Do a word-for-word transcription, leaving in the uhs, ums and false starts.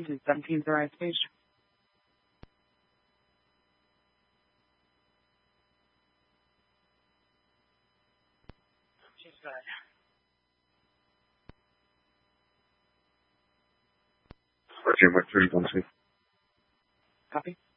Washington, seventeen Thrive Page. She's good. Virginia three one two. Copy.